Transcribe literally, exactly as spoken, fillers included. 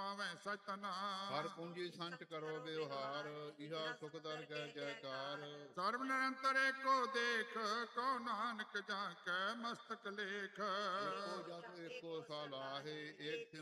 ਪਾਵੇਂ ਸਤਨਾਮ। ਹਰ ਪੂੰਜੀ ਸੰਚ ਕਰੋ ਵਿਵਹਾਰ, ਇਹਾ ਸੁਖ ਦਰ ਜੈ ਜੈਕਾਰ। ਸਰਬ ਨਿਰੰਤਰ ਏਕੋ ਦੇਖ, ਕਉ ਨਾਨਕ ਜਾਂ ਕੈ ਮਸਤਕ ਲੇਖ। ਏਕੋ ਜਪ ਏਕੋ ਸਲਾਹੇ, ਏਕ